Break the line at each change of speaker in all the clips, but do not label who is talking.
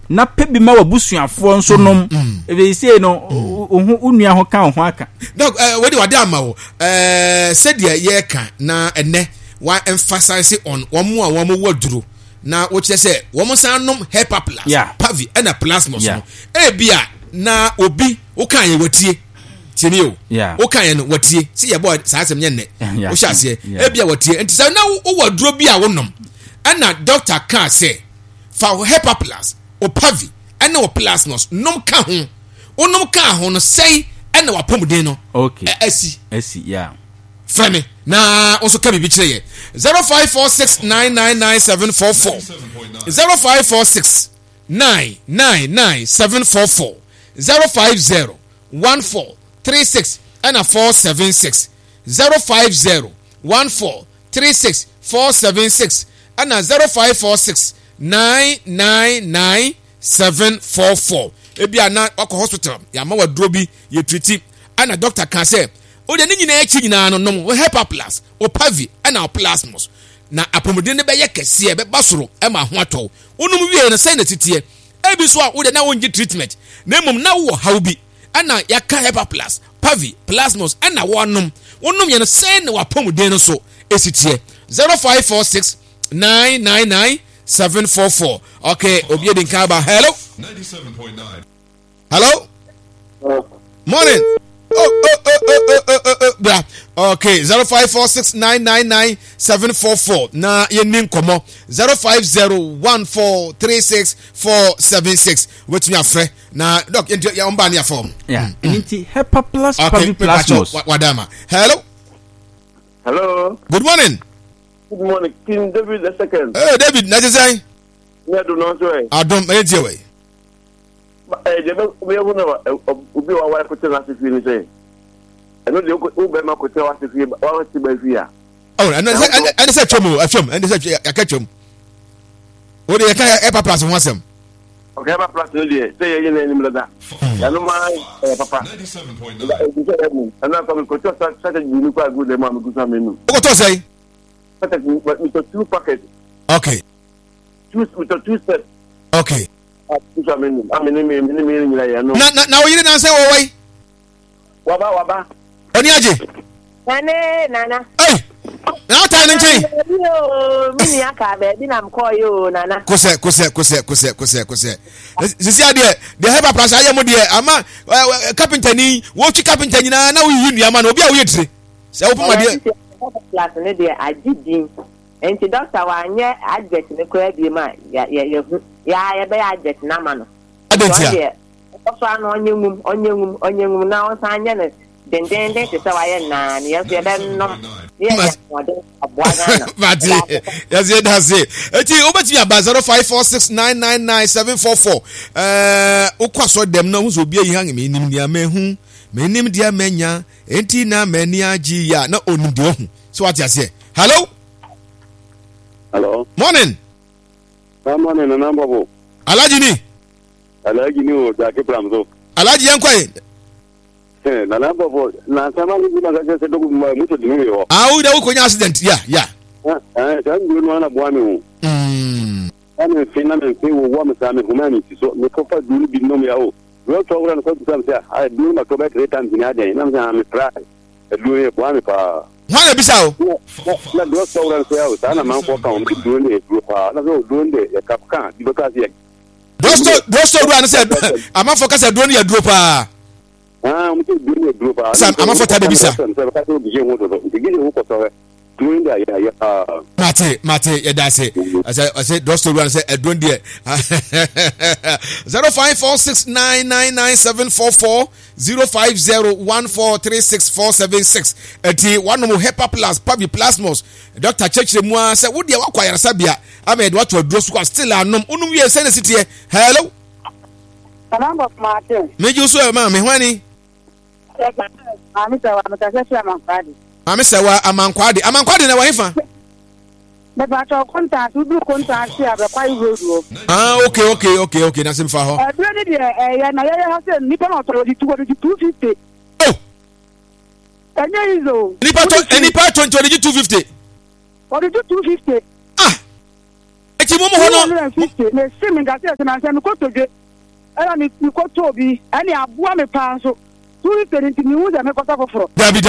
na pebi ma wabusuafo nso nom ebe say no unua ho ka ho aka
doc we dey wade ama wo said ye ka na ene wa emphasize on womo a womo waduro na wo che say womo san nom Hepa Plus pavi and plasmos no bia na obi wo kan ye watie tieni o wo kan ye no watie si ye boy sa asem nye ne wo sha se bia watie enti say na wo waduro bia wo nom ana doctor can say for Hepa Plus o pavi ana o plasmos nom ka ho onom ka ho no say ana wa pomuden no
okay
asi
yeah
Femi na also can be chire 0546999744 0546999744 0501436 and 476 0501436 476 and 0546999744 ebia na wako hospital ya ma waduro bi ye treat and a doctor can say o de nyina echi nyina no nom Hepa Plus o pavi na o plasmos na apomodin ne be ye kese be basoro e ma ho atɔ onum wie na sai na titie ebi so a o de na wonji treatment na mum na wo hawbi ana yaka Hepa Plus pavi plasmos na wonum ye na sai na wapomodin no so esitie 0546999744 okay obi edin ka ba hello
97.9
hello morning okay 0546999744 na yenin komo 0501436476 wetin afre na doc ya omba na form
enti Hepa Plus pavi plasmos
wadama hello
good morning
King David the second
David na say
me do not say
adom enti we
we wona obi wa wa kote na sefi ni say eno de o be ma kote wa sefi wa ti ba fi a
and say chomo afom and say yakachom o de yaka Hepa Plus ho asem
okay Hepa Plus no de say ye na enim da ya no ma papa
97.9
ana ko kote sa ta jini kwa go de ma me gusa menu
o to say
with 2 packets
okay
with 2 sets
okay
na
o yire na say wo wai
waba
oni aje
nana
eh na ta ni nchen
mini aka be bi na mko yo nana
kose sisi ade the Hepa Plus aye mo de ama carpenter ni wo chi carpenter ni na wo yi nua ma na obi a wo yetire se wo poma de
Plus ne de agidin enti doctor wa anye adject ne ko abi ma ya be adject na ma no
adentia
so anu onye ngum na o sa anye ne den te se wa ye na ne ye be no ye wode aboa na
Mati yes ye da say eti obeti aba 0546999744 ukwaso dem na hu so bi yi hang me nim dia mehu me nim dia menya enti na mani agi ya na onim dia hu so what you say hello morning
morning na bobo
alaji ni
o da ke pramzo
alaji yankwai
na bobo na sama ni na ga se dogu mu to dinu yo
u da ko nya accident ya
dan guru no na boa me hu ana fina me pe wo mo sa me humanity so me ko fa dinu bi no me ya o we to wora no ko sam se a dinu ma to be create ni ade na me try dinu e boa me pa
Hwana bisa o
na do so wora so ya o sana man ko kan mi dinu e dinu pa na so dinu de e kap kan di ka se
Dosto do an say ama for ka say do ya duro pa
mo ti dinu e dinu pa
sam ama for ta de bisa Mate, yeah, that's it. I said, Dosto do an say do there 0546999744 050143646 eti one mo Hepa Plus pavi plasmos Dr. Church mu say wo de wakwayara sabia amed what to do so still anom unum wie say na sitie hello
Number Martin
me ju so ma me hwani Ami sewa amankwade na wahifa
Bebato contact do contact here be kwai road.
Okay na simfa ho
Brother there na ya ha say nipa no to di 250.
Oh
Anya izo
nipa 250
or 250.
eti mo hono
me sim ngase na se no kotoje era ni koto bi ani aboa me pa so turi perenti mi hu ze me kota foforo
dabi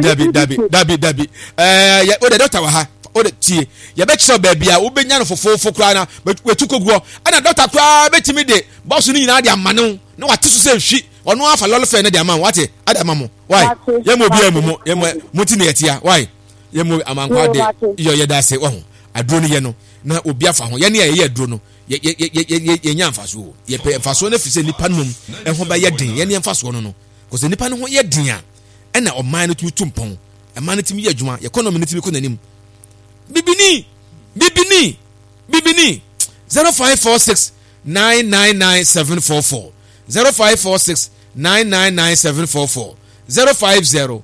o de doctor wa ha o de tie ye be kire baby a wo benya no fofofo kra na wetukoguo ana doctor kra betimi de boss ni nyina de amane na wate so se hwi ono afa lolo fe na de amane wate ada amamo why ye mo bi amumu ye mo ti na yetia why ye mo amankwa de yo ye da se wo aduro ni ye no na obi afa ho ye ne ye aduro no ye nya mfaso ye pe mfaso na fise nipa nom ho ba ye den ye ne mfaso no cause nipa no ho ye den a na oman no tumi tumpon eman no tumi ye adwuma economy no tumi ko nanim bibini 0546 999 744 0546 999 744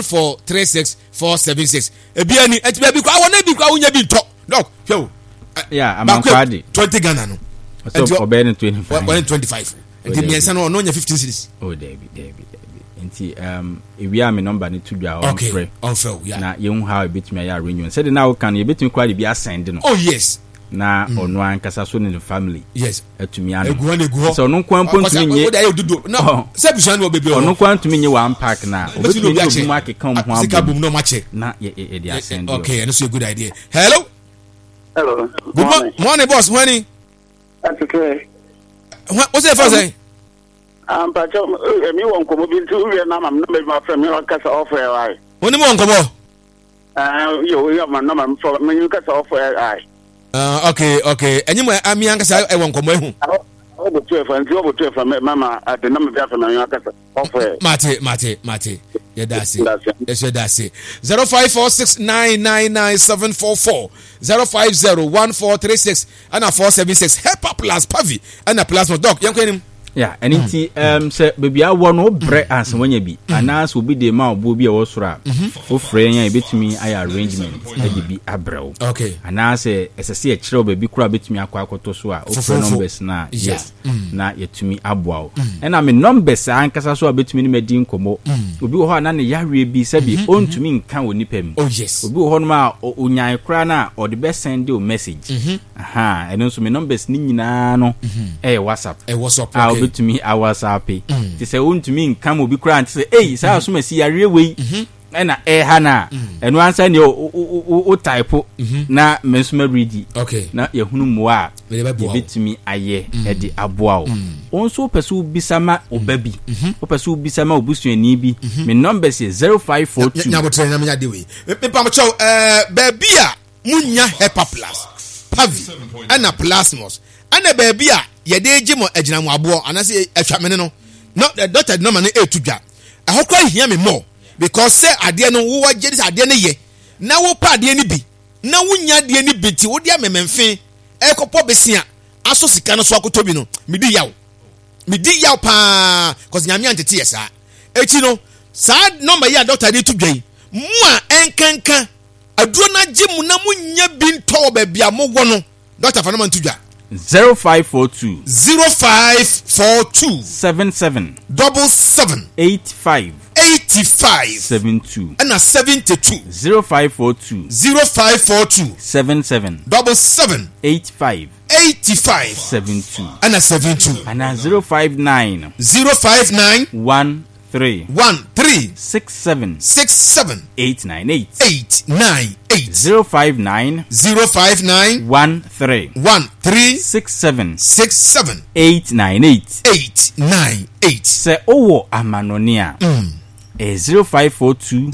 0501436 ebiani etibia bi kwa wona bi kwa wonya bi nto dog hwe
yeah amakwade
20 Ghana no
so obey 25
enti miensa no nya 15 cities
oh David enti ewia me number ne tudwa on free
on fair yeah
na ye hu how betumi ya renew said na wo kan ye betumi kwa bi ascend no
oh yes
na ono ankasa so ne family
yes
etumi ano
egu
so no kwan pontumi nye
o da ye dudu no se bi shan wo bebi
ono kwan tumi nye one pack na obetumi no bi market kan ho abu
sika bum no mache
na ye dey ascend
okay and so a good idea hello
good
morning boss honey
that's okay
what's the first thing
but me won ko bi tu we na mam no be ma from me kasa offer ai
woni mo nkomo
yo ma no mam for me kasa offer ai
okay enyi mo ami ankasa e won nkomo ehu
obo 12 mama at the number be from me kasa offer
mate yeah that's it 0546999744 0501436 and 476 HEPA plus pavi and a plasma doc yankenim
yeah anything say baby I want no bre as wanya bi anas obi de ma obo bi e wo soro a o frɛ yan betumi ay arrangement e de bi abrɛw
okay
anas esese e kyerɛ baby kura betumi akwakoto so a o frɛ numbers na yes na yetumi aboawo na me numbers ankasa so a betumi ni medi nkomo obi wo ho na ne yawe bi se bi ontumi nka woni pam
oh yes
obi wo ho no ma onyan kura na o de be send o message aha eno so me numbers ni nyina no WhatsApp
okay
betumi WhatsApp ti se wontumi nkam obi kura nti se saa so masi yare wei na ha na eno ansa ne o type na mensuma ready
okay
na yehunu mo a betumi aye e de aboa o onso peso bisama obabi o peso bisama obusuani bi me number is 0542
nyabotre na menya de wei me pam chow baby a munya HEPA plus pavi ana plasmos ana baby a yede gimo agina mu abo anase atwamene no doctor no man e tudwa ahokwa hia me more because say ade no wo wagye dis ade no ye na wo pa ade ni bi na wonya ade ni bi ti wo dia mememfe e kopo besia aso sika no so akotobi no medi yaw pa cause nyame antete yesa echi no sa number ya doctor dey tudwa yi mu a enkanka aduro na gimu na munya bi nto ba bia mo wo no doctor fa no man tudwa
0542
77
85
72 and 72
0542 77 85 72
and 72
and 059 13 67 898 059 13 67 898 se owo amanonia 0542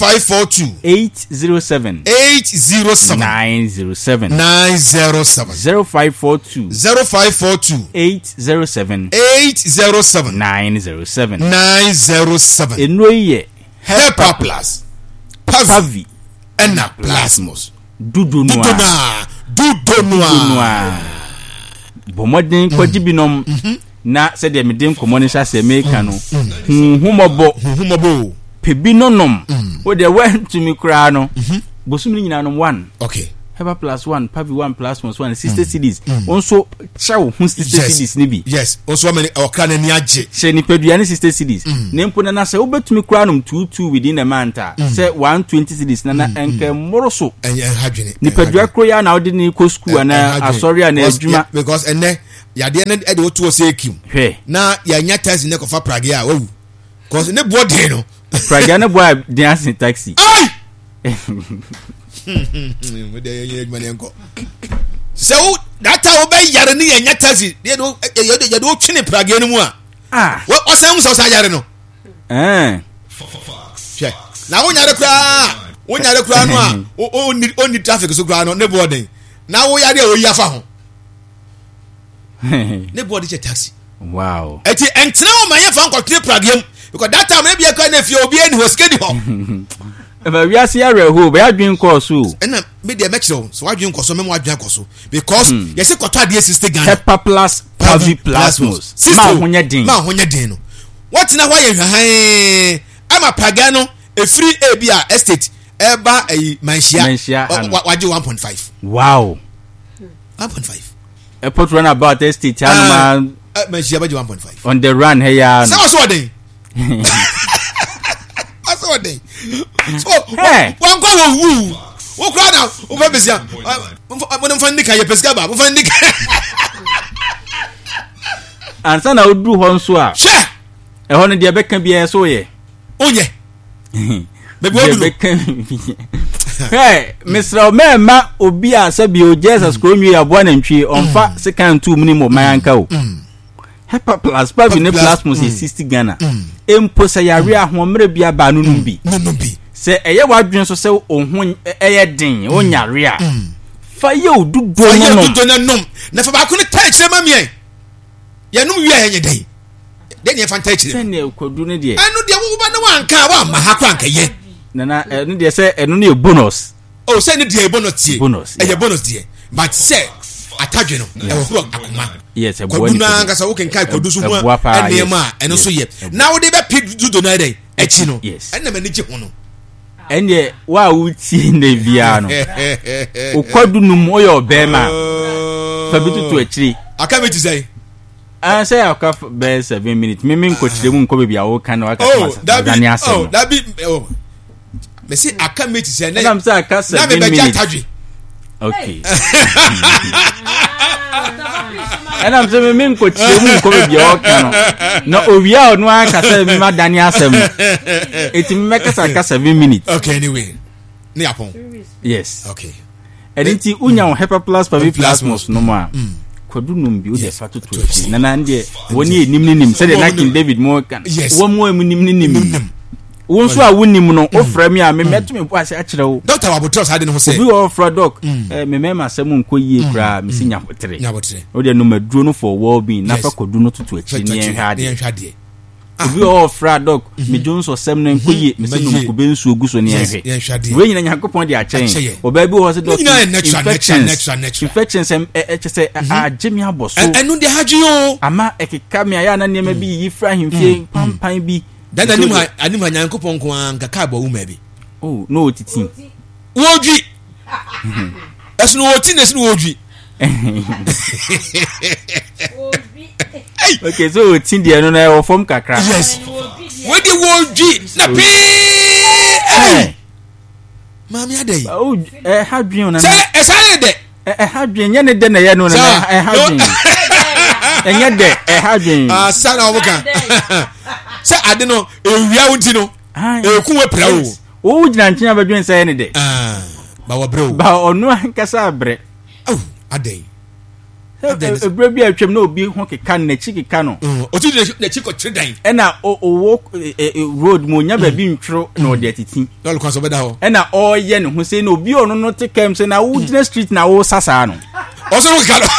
807 907 0542 807 907 enoye
HEPA plus pavi and plasmos
dudu noa bomodin kwajibinom na se de medem komoni sha se meka no humobo pebi nonom o de went to me kra no bosum nyina no one
okay
Heba plus 1 Pavi 1 plus 1 60 cedis also show 60 cedis ni bi
yes also many okra na ni age
she ni pedua ni 60 cedis nempo na se obetumi kura no 22 within a month say 120 cedis na enke moroso
hadwene
ni pedua kro ya na odi ni ko school na asori na adwuma
because enne yade na de otu osekim na ya nya taxi ne kofa Prague a owu cause ne body no
Prague na boy dance taxi
so that time be yare ni nya taxi de do twene Prague no mu a what sound so sa yare no na wonyare kra no a oni traffic so kra no ne body na wo yare o yafa ho ne body che taxi
wow
eti entena o manye fa nkotwe Prague because that time maybe akwa na fie obi eni ho skedi ho
eba wi ase yare ho be adwen course o
na me dey make so adwen course memo adwen course because you see kotwa dey 60 Ghana
Hepa plus Pavi plasmos ma
honye din no what na why you han ama Prague no e free abia estate eba manhia waje 1.5
wow
1.5
airport run about estate man
manhia waje 1.5
on the run here ya
so den so den so wan go wu wo kra na wo fa besia mo fa ndika ye pesca ba mo fa ndika
ansa na odu ho nso a
she
e ho ne de beka bia so ye
onye
bebi odu Mr. Omema obi a sabi o Jesus kronwi aboa na ntwi onfa second two mini mo mayanka o Hepa plus Pavi ne plasmos 60 Ghana empo se yare ahomre bia ba no bi se eye wadwen so se ohun eye den o nyare a fa ye odudo
no na fa ba ko ne tai chire mamie ye num wi ayenye den den ye fa tai chire
se ne kodu ne de
anu de wo ba ne wanka wa ma ha kwanka ye
na enu de se enu ne bonus
oh se ne de bonus tie
bonus
e bonus die but se atadwe no e wo akoma
yes e
boy na anga sa wo ken kai kodu so ho ene ma eno so ye na wo de be pig do na dey echi no ene ma ne je ho no
ene wa wuti na bia no ukodu num oyo bema fa bitutu akiri
aka me ti say
I say aka be 7 minutes me nko chire mu nko bebia wo kan wa ka dani asem
that be me say aka me ti say na
am say aka 7 minutes okay and I'm saying me nko chire mu nko bebia wo kan no owia onu aka say me ma dani asem eti me ka sa aka 7 minutes
okay anyway ni apon
yes
okay
edinti unya on Hepa plus Pavi plasmos no ma kodu num bi o de fa to na nde woni enim nim se de na King David mo kan wo mo enim nim won so a wonim no o fra mi a me metumi bo ase a kire wo
doctor Wabotros ade no ho se
bi o fra doc me mema asem nko yie kra me si nyabotre o de no maduro no for well being na fa kodu no tutu akiri ni enhade bi o fra doc me Jones osem no nko yie me se no ko be nsu ogu so ni enhwe we nyina Yakopon de achen o ba bi o se doc infections se a jemi aboso
enu de haju
ama ekeka me aya na niam bi yi fra himfie pampan bi
dan anima Yakopon ko anka ka ba wuma bi
oh no titi
wodwi esno woti nesno wodwi
okay so tin dia no na form kakra
yes when the wodwi na pe mami adai
oh hadwen na
say esane de
hadwen nya ne de na ye no na hadwen enya de hadwen
sana obuka say ade no ewia wonti no ekunwe pra
wo gina ntia badwen say ne de
ba wa bro
ba onu ankasa bre
oh adai
ebre bi atwem na obi ho keka na chikika no
otu na chiko tredan
ena o road mo nya ba bi ntwro na o de titi
lol kwaso beda ho
ena o ye ne ho say na obi onu no tekem say na wo gina street na wo sasa no
o so wo kalo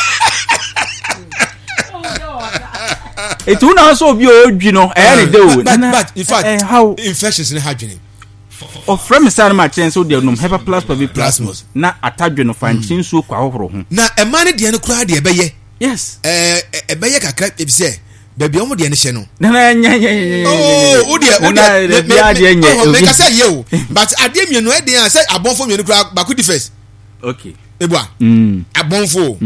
etu na so obi o dwi no ne de o
but in fact how infections in hydrogen
o from san ma chen so de nom Hepa plus Pavi plasmos na atadwe no fanchin so kwa hohoro ho
na emane de ne kura de ebeye
yes
ebeye kakra ebise baby omo de ne hye no
na nya
oh o de
bia de
me ka say ye o but ade mienu e de an say abonfo mienu kura baku di first
okay
ebua abonfo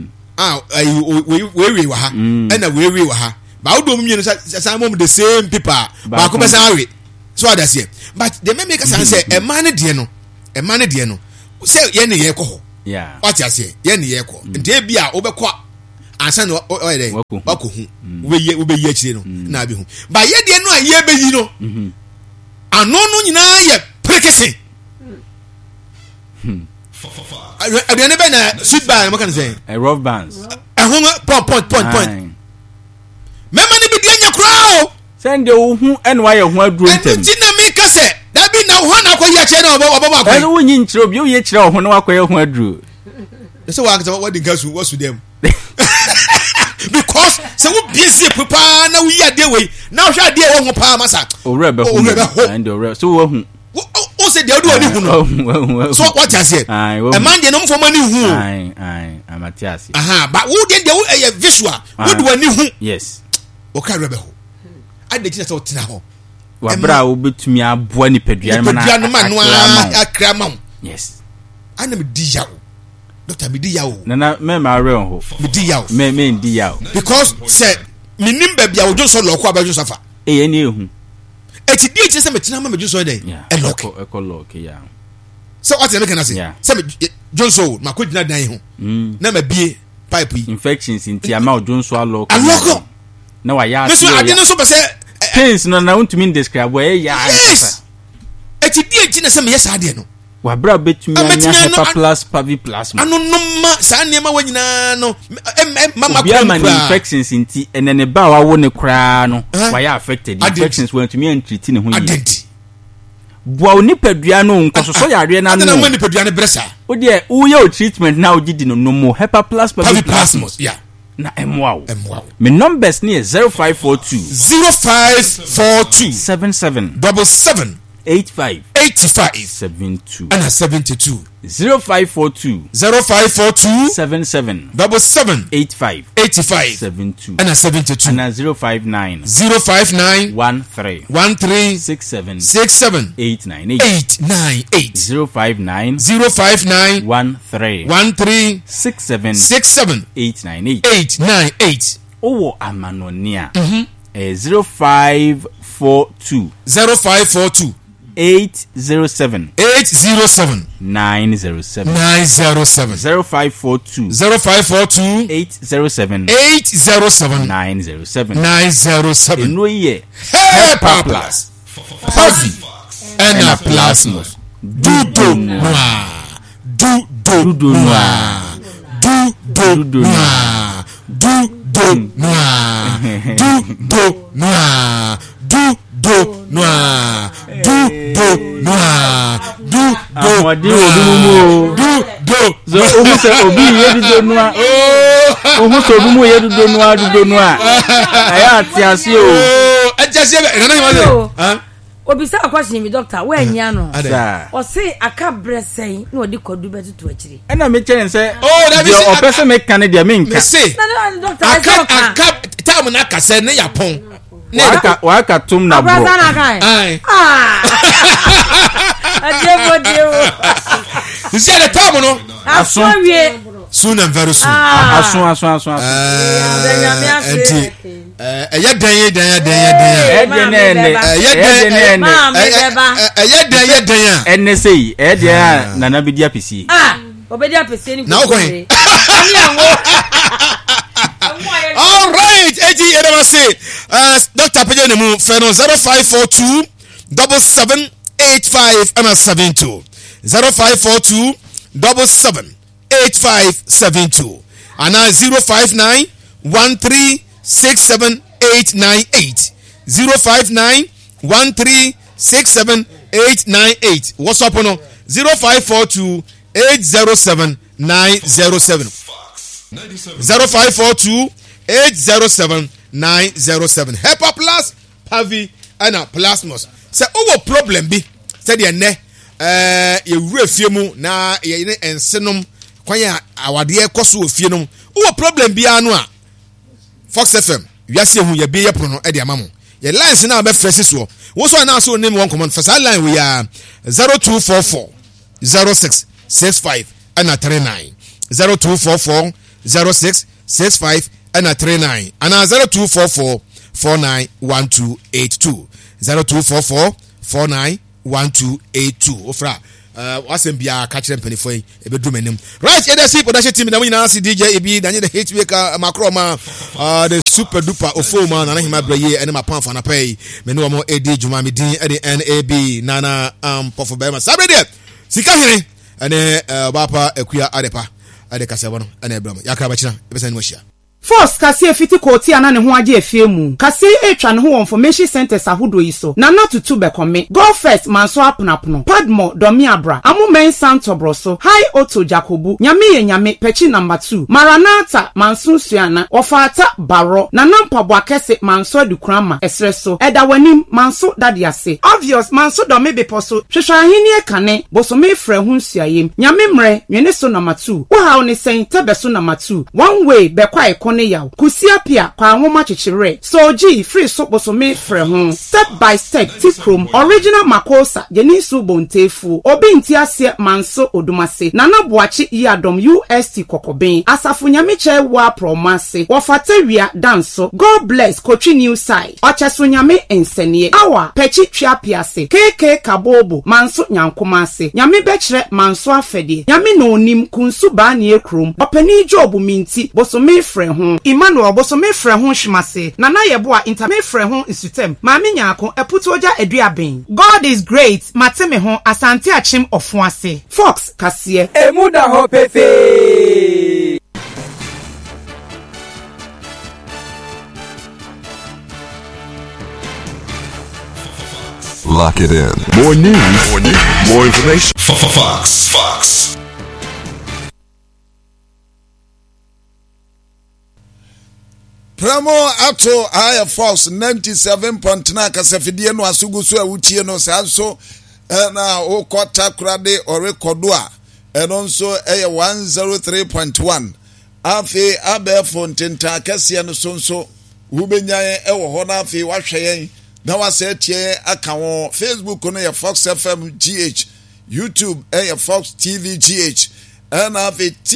we wa ha na we wa ha ba wo do mu say mom the same people ba ko be say so that say but the make us say e man de no say ye ne ye ko ho what you say ye ne ye ko nte bia wo be ko ansa no o ye wako hu wo be ye chire no na be hu ba ye de no a ye be yi no ano no nyina ye prekese aduane be na sweet bar mo kan say
a rough bands
point mema ni bi de nya kra o
send the hu en wa ye hu aduro ntem
enti na me ka say da bi na ho na akoye che na obo ma
akwa enu nyi nchiro bi o ye chire ho na akoye hu aduro
so what the girls what's with them because so we busy papa na we ade we now hwa ade wo ho pa masa
owura be hu and owura so wo hu
o say dey do oni hu no so what you say a man dey no for money hu
amatiasi
but who dey dey visual who do oni hu
yes
o ka rebe ho ade kina so tina ho
wa bra wo betumi aboa ni padua
no akrama
yes
ana me di yawo Dr. Midiyawo.
Nana me ma re on ho.
Midiyawo.
Me ndiyawo.
Because say minim ba bia wo jo so loko abajo safa.
Eni ehu.
Eti di eti se metina ma mejo so dey. E loko.
E ko loko ya.
So what you can say? Say Johnson ma ko dina dan ho. Na ma bie pipe yi.
Infections inti ama Johnson aloko.
Aloko.
Na wa ya.
Me so ade no so be say
pains no na untumi describe where ya.
Yes. Eti di eti na se me yes ade no.
Wabra betumi anya hepa plus pavi plasma
anu no ma sa nema wanyina no mama
kwa infections inti enene ba wa wo ne kra no why affected infections when to me entry ne ho yi bua onipadua no nkososo yare na no
na onipadua ne bresa
o de wo ye o treatment na o gidi no mo hepa plus pavi plasma
yeah
na emwa me numbers ni 0542 77 85 72
and 72
0542 77 85 72
and 72
and 059 13 67 898 059 13 67 898 owo amanonia 0542 807 907 0542 807 907 eno ye
Hepa Plus Pavi and Plasmos Dudo Noir Dudo Noir Dudo Noir Dudo Noir Dudo Noir Dudo Noir Dudo Noir
Dudo so omu se obi ye dudo noir omu so obi mu ye dudo noir aya atiase o
atiase be na ma
obi sa question mi doctor we nya no o say aka bresen na odi kodu betutu akiri
na me chere nse
that is
o person me kan dia me nka
na doctor
aka time na ka se ne yapon
waka tum na bro
you see the time no soon and very soon
asun nana bidia pesi
obedia pesi ni
na ko all right AG ever say Dr. Pedro mu feno 0542 7785 and 72 0542 778572 and 059 1367898 059 1367898 what's up no 0542 807 907 0542 807 907 Hepa Plus Pavi and Plasmos say owo problem bi say de ne ye wura fie mu na ye ne ensenom kwan ya awade ekoso ofie no owo problem bi anu a Fox FM wiase hu ye be ye prono e de amamo ye lines na be fresi so wo so na so name one command first line we are 0244 06 65 and 39 0244 06 65 and 39 and 0244 491282 0244 491282 ofra wasem bia ka kire mpanifo yi ebedum enim right here the see production team na we na see DJ EB na the hit maker makroma the super duper ofo man na hima braye ene mapan fa na pay me no mo edi juma me din e NAB nana pofo be ma sabre de sika hene ene bapa akua adepa ade kasebo no ene ebram yakra ba kina ebesa ni wahia
Force kase fiti koti ana ne ho age efie mu. Kase etwa ne ho information centers ahodo yi so. Na not to be come. Go first manso aponapono. Padmo domi abra. Amu men santo broso. Hi Otto Jacobu. Nyame ye nyame pechi number 2. Maranata manso suana. Ofata baro. Na nampa bwakese manso edukrama. Esreso. Eda wanim manso dadiase. Obvious manso domi beposo. Hwehwa ahini e kane. Boso me frɛ ho suayem. Nyame mre nwene so number 2. Wo ha oni sen tebeso number 2. One way be kwa ekone yaw. Kusia pia kwa nwoma chichire. So G free so boso me frɛ ho. Step by step tikrom original makosa yenisu bontefu. Obi nti ase manso odumase. Nana boachi yadom UST kokoben. Asafu nyame che wa promase. Wofate wia danso. God bless Kochi New Side. Ocheso nyame ensenie. Awa pechi twa piase. KK kabobo manso nyankomase. Nyame bechre manso afede. Nyame no onim kunsu ba ne ekrom. Opani job minti boso me frɛ ho. Emmanuel boso me frɛ ho hwimase. Nana yebo a interme frɛ ho isutem. Maami nyako eputo oja eduaben. God is great. Mateme ho asante achim ofuase. Fox kasiye.
Emuda ho pefe.
Lock it in. More news. More information.
Fox.
Pramo ato Air Force 97.9 kasafidie no asugusu awutie no sanso na okota krade orekodo a eno nso eye 103.1 afi abefo ntenta kase no sonso wubenyan ewo ho na afi wahwe yen na wase tie aka wo Facebook no ye Fox FM GH, YouTube eye Fox TV GH na afi